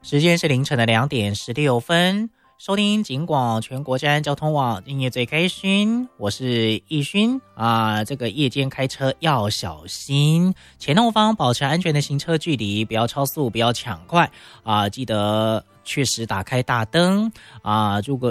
时间是凌晨的2:16，收听警广全国治安交通网，今夜最开心，我是易勋啊。这个夜间开车要小心，前后方保持安全的行车距离，不要超速，不要抢快啊，记得确实打开大灯啊。